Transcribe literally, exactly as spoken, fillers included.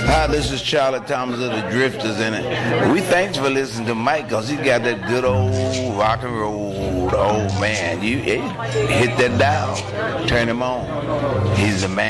Hi, this is Charlie Thomas of the Drifters, and we thanks for listening to Mike because he got that good old rock and roll. Oh man, you eh, hit that dial, turn him on. He's the man.